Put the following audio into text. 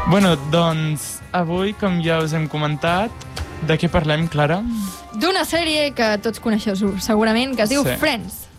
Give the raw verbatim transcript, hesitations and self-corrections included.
Bueno, doncs, avui, com ja us hem comentat, de què parlem, Clara? D'una sèrie que tots coneixeu segurament, que es diu Sí. Friends.